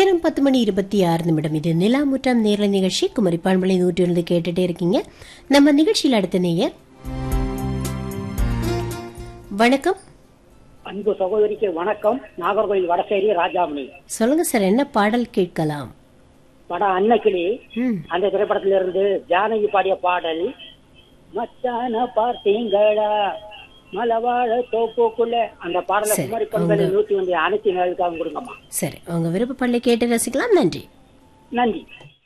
நேரம் 10:26. இது நிலா முற்றம் நேரல நிகழ்ச்சி. குமரி பண்பலை 101 கேட்டுட்டே இருக்கீங்க. நம்ம நிகழ்ச்சியில் அடுத்த நேயர். வணக்கம். அன்பு சகோதரிக்கு வணக்கம். நாகர்கோவில் வடசேரி ராஜாமணி. சொல்லுங்க சார், என்ன பாடல் கேட்கலாம்? படம் அன்னக்கிளி. அந்த திரைப்படத்திலிருந்து ஜானகி பாடிய பாடல். மச்சான பார்த்தீங்களா மலவாழ தோப்புக்குள்ள, அந்த பாடலை குமரி பண்பலை 101 அனைத்து நாளுக்காக கொடுங்கம்மா. சரி, உங்க விருப்ப பாடலை கேட்டு ரசிக்கலாம். நன்றி. நன்றி.